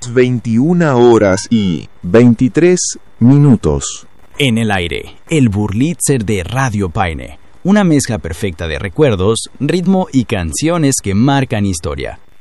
21:23. En el aire, el Burlitzer de Radio Paine. Una mezcla perfecta de recuerdos, ritmo y canciones que marcan historia.